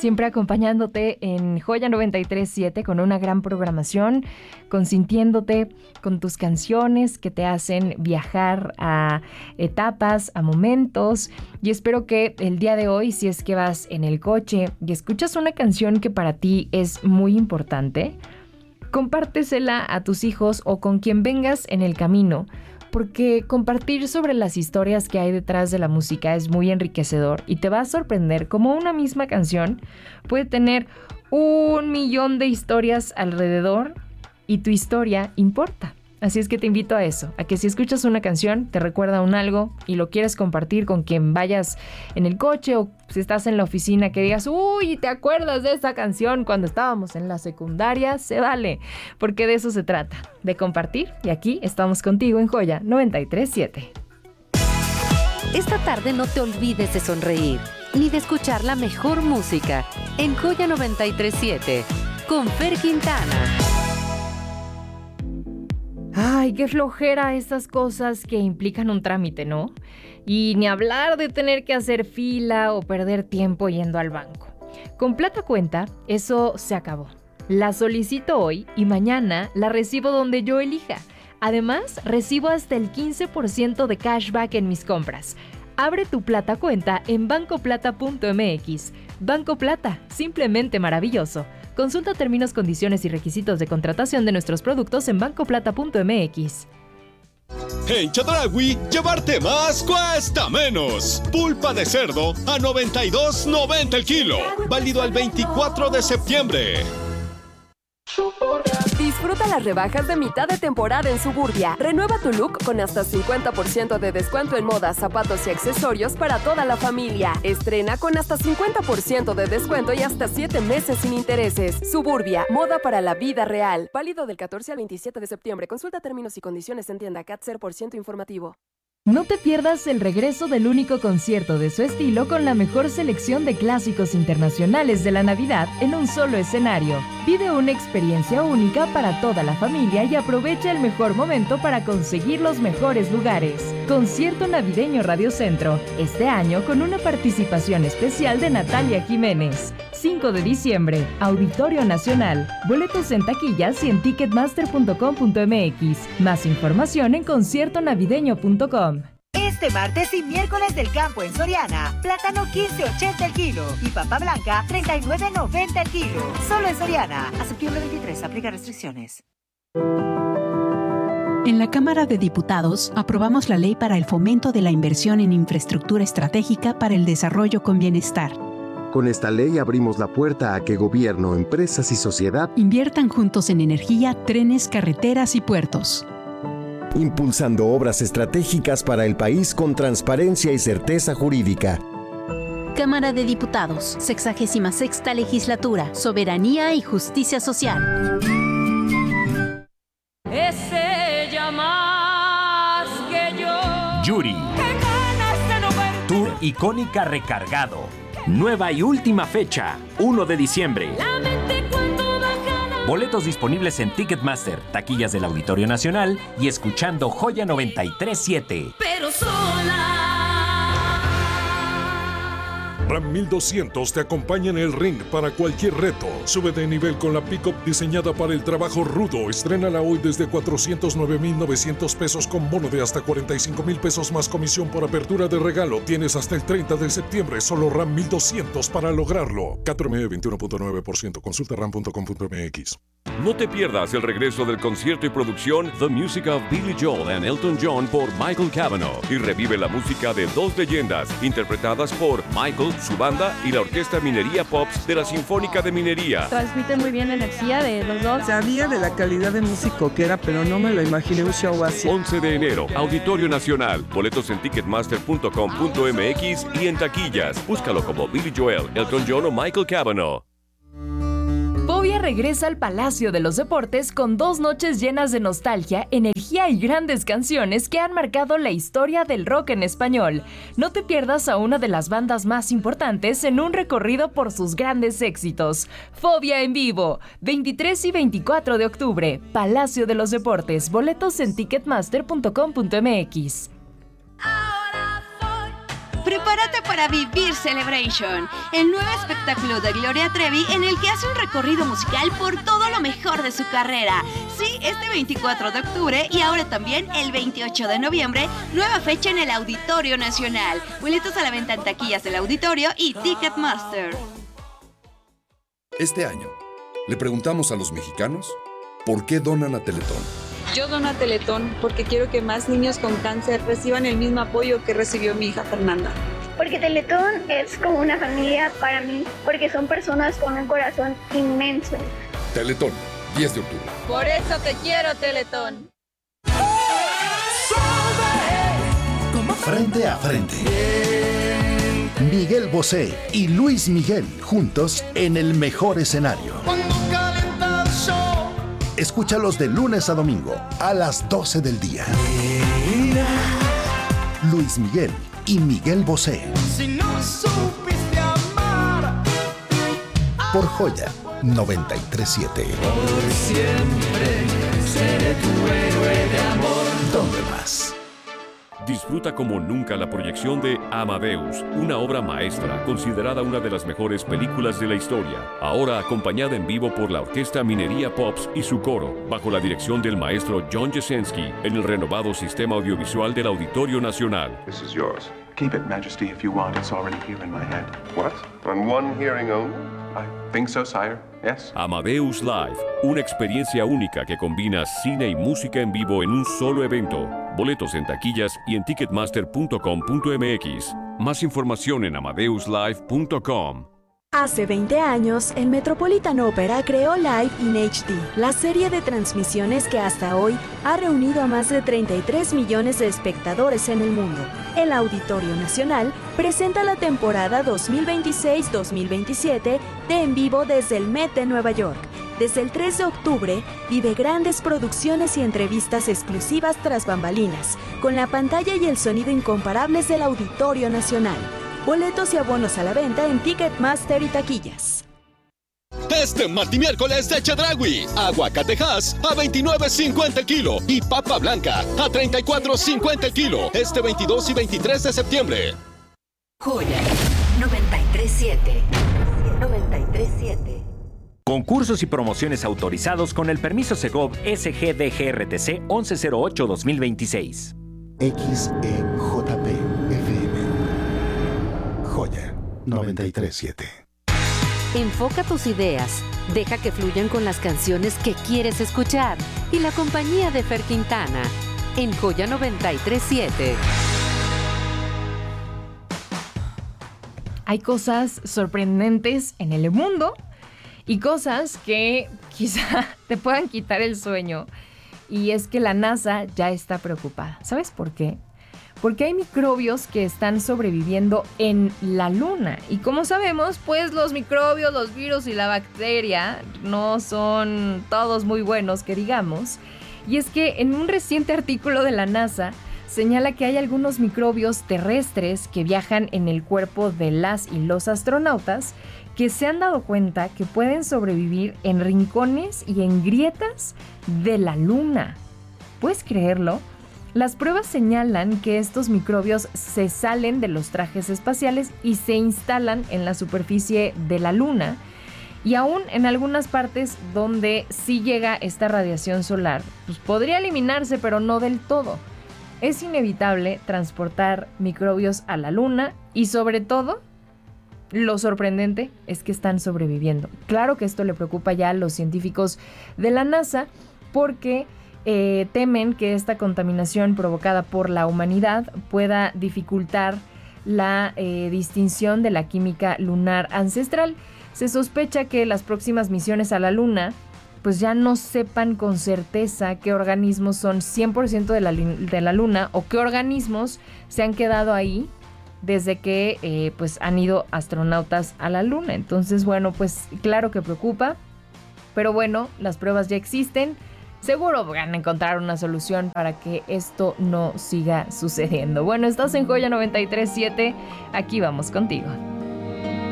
siempre acompañándote en Joya 93.7 con una gran programación, consintiéndote con tus canciones que te hacen viajar a etapas, a momentos. Y espero que el día de hoy, si es que vas en el coche y escuchas una canción que para ti es muy importante, compártesela a tus hijos o con quien vengas en el camino, porque compartir sobre las historias que hay detrás de la música es muy enriquecedor y te va a sorprender cómo una misma canción puede tener 1,000,000 de historias alrededor y tu historia importa. Así es que te invito a eso, a que si escuchas una canción, te recuerda un algo y lo quieres compartir con quien vayas en el coche o si estás en la oficina, que digas, uy, ¿te acuerdas de esa canción cuando estábamos en la secundaria? Se vale, porque de eso se trata, de compartir. Y aquí estamos contigo en Joya 93.7. Esta tarde no te olvides de sonreír, ni de escuchar la mejor música en Joya 93.7 con Fer Quintana. Ay, qué flojera esas cosas que implican un trámite, ¿no? Y ni hablar de tener que hacer fila o perder tiempo yendo al banco. Con Plata Cuenta, eso se acabó. La solicito hoy y mañana la recibo donde yo elija. Además, recibo hasta el 15% de cashback en mis compras. Abre tu Plata Cuenta en bancoplata.mx. Banco Plata, simplemente maravilloso. Consulta términos, condiciones y requisitos de contratación de nuestros productos en bancoplata.mx. En Chedraui, llevarte más cuesta menos. Pulpa de cerdo a $92.90 el kilo. Válido al 24 de septiembre. Disfruta las rebajas de mitad de temporada en Suburbia. Renueva tu look con hasta 50% de descuento en moda, zapatos y accesorios para toda la familia. Estrena con hasta 50% de descuento y hasta 7 meses sin intereses. Suburbia, moda para la vida real. Válido del 14 al 27 de septiembre. Consulta términos y condiciones en tienda CAT 0% informativo. No te pierdas el regreso del único concierto de su estilo con la mejor selección de clásicos internacionales de la Navidad en un solo escenario. Vive una experiencia única para toda la familia y aprovecha el mejor momento para conseguir los mejores lugares. Concierto Navideño Radio Centro, este año con una participación especial de Natalia Jiménez. 5 de diciembre, Auditorio Nacional. Boletos en taquillas y en ticketmaster.com.mx. Más información en conciertonavideño.com. Este martes y miércoles del campo en Soriana, plátano 15.80 el kilo y papa blanca 39.90 el kilo. Solo en Soriana. A septiembre 23 aplica restricciones. En la Cámara de Diputados aprobamos la ley para el fomento de la inversión en infraestructura estratégica para el desarrollo con bienestar. Con esta ley abrimos la puerta a que gobierno, empresas y sociedad inviertan juntos en energía, trenes, carreteras y puertos. Impulsando obras estratégicas para el país con transparencia y certeza jurídica. Cámara de Diputados, 66ª Legislatura, Soberanía y Justicia Social. Es ella más que yo. Yuri. Tour icónica recargado. Nueva y última fecha, 1 de diciembre. Boletos disponibles en Ticketmaster, taquillas del Auditorio Nacional y escuchando Joya 93.7. Pero sola. Ram 1200 te acompaña en el ring para cualquier reto. Sube de nivel con la pick-up diseñada para el trabajo rudo. Estrénala hoy desde 409,900 pesos con bono de hasta 45,000 pesos más comisión por apertura de regalo. Tienes hasta el 30 de septiembre. Solo Ram 1200 para lograrlo. CAT-RME 21.9%. Consulta ram.com.mx. No te pierdas el regreso del concierto y producción The Music of Billy Joel and Elton John por Michael Cavanaugh y revive la música de dos leyendas interpretadas por Michael, su banda y la Orquesta Minería Pops de la Sinfónica de Minería. Transmite muy bien la energía de los dos. Sabía de la calidad de músico que era, pero no me lo imaginé un show así. 11 de enero, Auditorio Nacional. Boletos en ticketmaster.com.mx y en taquillas. Búscalo como Billy Joel, Elton John o Michael Cavanaugh. Fobia regresa al Palacio de los Deportes con 2 noches llenas de nostalgia, energía y grandes canciones que han marcado la historia del rock en español. No te pierdas a una de las bandas más importantes en un recorrido por sus grandes éxitos. Fobia en vivo, 23 y 24 de octubre, Palacio de los Deportes. Boletos en ticketmaster.com.mx. Prepárate para vivir Celebration, el nuevo espectáculo de Gloria Trevi en el que hace un recorrido musical por todo lo mejor de su carrera. Sí, este 24 de octubre y ahora también el 28 de noviembre, nueva fecha en el Auditorio Nacional. Boletos a la venta en taquillas del auditorio y Ticketmaster. Este año, le preguntamos a los mexicanos por qué donan a Teletón. Yo dono a Teletón porque quiero que más niños con cáncer reciban el mismo apoyo que recibió mi hija Fernanda. Porque Teletón es como una familia para mí, porque son personas con un corazón inmenso. Teletón, 10 de octubre. Por eso te quiero, Teletón. Frente a frente. Miguel Bosé y Luis Miguel juntos en el mejor escenario. Escúchalos de lunes a domingo a las 12 del día. Luis Miguel y Miguel Bosé. Si no supiste amar, Por Joya 93.7. por siempre seré tu héroe de amor. ¿Dónde más? Disfruta como nunca la proyección de Amadeus, una obra maestra considerada una de las mejores películas de la historia. Ahora acompañada en vivo por la Orquesta Minería Pops y su coro, bajo la dirección del maestro John Jasenski, en el renovado sistema audiovisual del Auditorio Nacional. This is yours. Keep it, Majesty, if you want. It's already here in my head. What? On one hearing only? I think so, sire. Yes. Amadeus Live, una experiencia única que combina cine y música en vivo en un solo evento. Boletos en taquillas y en ticketmaster.com.mx. Más información en amadeuslive.com. Hace 20 años, el Metropolitan Opera creó Live in HD, la serie de transmisiones que hasta hoy ha reunido a más de 33 millones de espectadores en el mundo. El Auditorio Nacional presenta la temporada 2026-2027 de En Vivo desde el Met de Nueva York. Desde el 3 de octubre, vive grandes producciones y entrevistas exclusivas tras bambalinas, con la pantalla y el sonido incomparables del Auditorio Nacional. Boletos y abonos a la venta en Ticketmaster y taquillas. Este martes y miércoles de Chedraui, aguacatejas a $29.50 el kilo y papa blanca a $34.50 el kilo, este 22 y 23 de septiembre. Joya 93.7. 93.7. Concursos y promociones autorizados con el permiso Segov SGDGRTC 1108-2026. XEJP FM. Joya 93.7. Enfoca tus ideas, deja que fluyan con las canciones que quieres escuchar y la compañía de Fer Quintana en Joya 93.7. Hay cosas sorprendentes en el mundo y cosas que quizá te puedan quitar el sueño. Y es que la NASA ya está preocupada. ¿Sabes por qué? Porque hay microbios que están sobreviviendo en la Luna. Y como sabemos, pues los microbios, los virus y la bacteria no son todos muy buenos, que digamos. Y es que en un reciente artículo de la NASA señala que hay algunos microbios terrestres que viajan en el cuerpo de las y los astronautas que se han dado cuenta que pueden sobrevivir en rincones y en grietas de la Luna. ¿Puedes creerlo? Las pruebas señalan que estos microbios se salen de los trajes espaciales y se instalan en la superficie de la Luna. Y aún en algunas partes donde sí llega esta radiación solar, pues podría eliminarse, pero no del todo. Es inevitable transportar microbios a la Luna y sobre todo, lo sorprendente es que están sobreviviendo. Claro que esto le preocupa ya a los científicos de la NASA porque temen que esta contaminación provocada por la humanidad pueda dificultar la distinción de la química lunar ancestral. Se sospecha que las próximas misiones a la Luna pues ya no sepan con certeza qué organismos son 100% de la Luna o qué organismos se han quedado ahí desde que pues han ido astronautas a la Luna. Entonces, bueno, pues claro que preocupa, pero bueno, las pruebas ya existen. Seguro van a encontrar una solución para que esto no siga sucediendo. Bueno, estás en Joya 93.7, aquí vamos contigo.